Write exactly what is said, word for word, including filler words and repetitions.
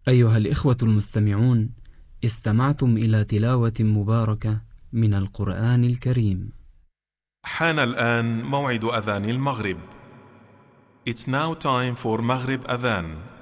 أيها الإخوة المستمعون، استمعتم إلى تلاوة مباركة من القرآن الكريم. حان الآن موعد أذان المغرب. It's now time for Maghrib Adhan.